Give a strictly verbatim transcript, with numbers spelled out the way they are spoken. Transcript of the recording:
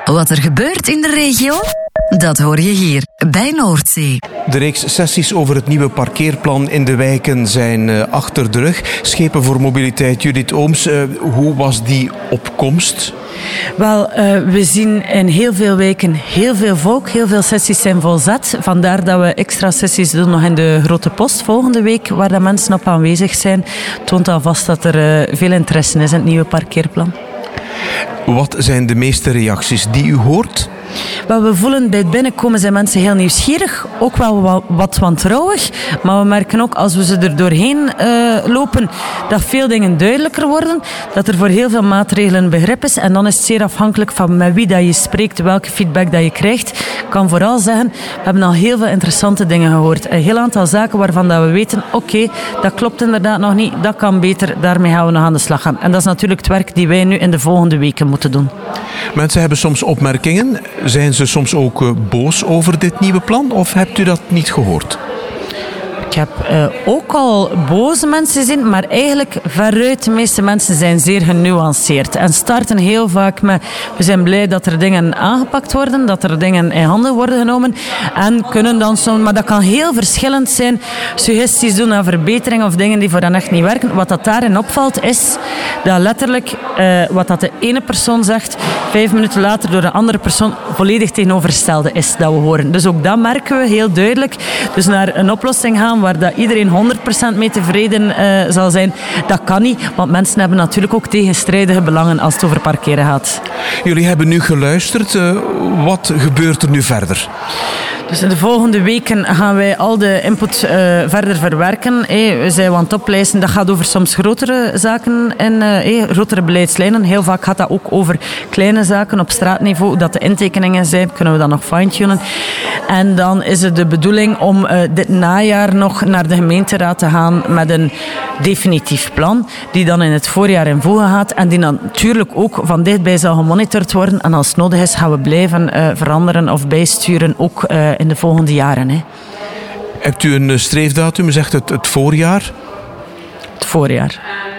Wat er gebeurt in de regio, dat hoor je hier bij Noordzee. De reeks sessies over het nieuwe parkeerplan in de wijken zijn uh, achter de rug. Schepen voor Mobiliteit, Judith Ooms, uh, hoe was die opkomst? Wel, uh, we zien in heel veel wijken heel veel volk. Heel veel sessies zijn volzet. Vandaar dat we extra sessies doen nog in de Grote Post volgende week, waar de mensen op aanwezig zijn. Toont alvast dat er uh, veel interesse is in het nieuwe parkeerplan. Wat zijn de meeste reacties die u hoort? Wat we voelen bij het binnenkomen zijn mensen heel nieuwsgierig, ook wel wat wantrouwig, maar we merken ook als we ze er doorheen uh, lopen dat veel dingen duidelijker worden, dat er voor heel veel maatregelen begrip is en dan is het zeer afhankelijk van met wie dat je spreekt, welke feedback dat je krijgt. Ik kan vooral zeggen, we hebben al heel veel interessante dingen gehoord. Een heel aantal zaken waarvan dat we weten, oké, okay, dat klopt inderdaad nog niet, dat kan beter, daarmee gaan we nog aan de slag gaan. En dat is natuurlijk het werk die wij nu in de volgende weken moeten doen. Mensen hebben soms opmerkingen. Zijn ze soms ook uh, boos over dit nieuwe plan of hebt u dat niet gehoord? Ik heb uh, ook al boze mensen gezien, maar eigenlijk veruit de meeste mensen zijn zeer genuanceerd en starten heel vaak met we zijn blij dat er dingen aangepakt worden, dat er dingen in handen worden genomen en kunnen dan soms, maar dat kan heel verschillend zijn, suggesties doen aan verbetering of dingen die voor hen echt niet werken. Wat dat daarin opvalt is dat letterlijk uh, wat dat de ene persoon zegt, vijf minuten later door een andere persoon volledig tegenovergestelde is dat we horen. Dus ook dat merken we heel duidelijk. Dus naar een oplossing gaan waar dat iedereen honderd procent mee tevreden uh, zal zijn, dat kan niet. Want mensen hebben natuurlijk ook tegenstrijdige belangen als het over parkeren gaat. Jullie hebben nu geluisterd. Uh, wat gebeurt er nu verder? Dus in de volgende weken gaan wij al de input uh, verder verwerken. Hey, we zijn aan het oplijsten. Dat gaat over soms grotere zaken en uh, hey, grotere beleidslijnen. Heel vaak gaat dat ook over kleine zaken op straatniveau. Dat de intekeningen zijn, kunnen we dan nog fine-tunen. En dan is het de bedoeling om uh, dit najaar nog naar de gemeenteraad te gaan met een definitief plan. Die dan in het voorjaar in voege gaat. En die dan natuurlijk ook van dichtbij zal gemonitord worden. En als het nodig is gaan we blijven uh, veranderen of bijsturen. Ook uh, in de volgende jaren. Hè. Hebt u een streefdatum, zegt het, het voorjaar? Het voorjaar.